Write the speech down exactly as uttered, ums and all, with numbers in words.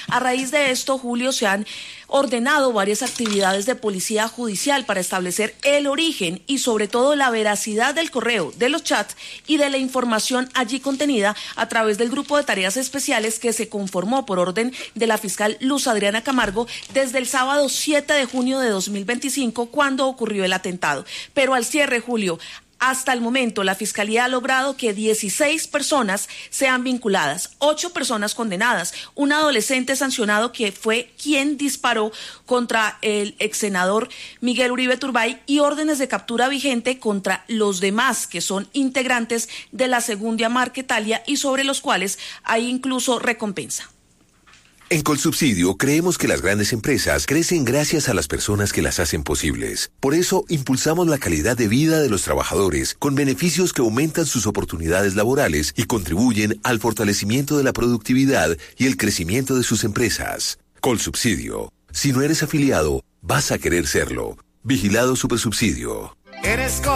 A raíz de esto, Julio, se han ordenado varias actividades de policía judicial para establecer el origen y sobre todo la veracidad del correo, de los chats y de la información allí contenida a través del grupo de tareas especiales que se conformó por orden de la fiscal Luz Adriana Camargo desde el sábado siete de junio de dos mil veinticinco, cuando ocurrió el atentado. Pero al cierre, Julio, hasta el momento, la Fiscalía ha logrado que dieciséis personas sean vinculadas, ocho personas condenadas, un adolescente sancionado que fue quien disparó contra el ex senador Miguel Uribe Turbay y órdenes de captura vigente contra los demás que son integrantes de la Segunda Marquetalia y sobre los cuales hay incluso recompensa. En Colsubsidio creemos que las grandes empresas crecen gracias a las personas que las hacen posibles. Por eso impulsamos la calidad de vida de los trabajadores con beneficios que aumentan sus oportunidades laborales y contribuyen al fortalecimiento de la productividad y el crecimiento de sus empresas. Colsubsidio. Si no eres afiliado, vas a querer serlo. Vigilado Supersubsidio. Eres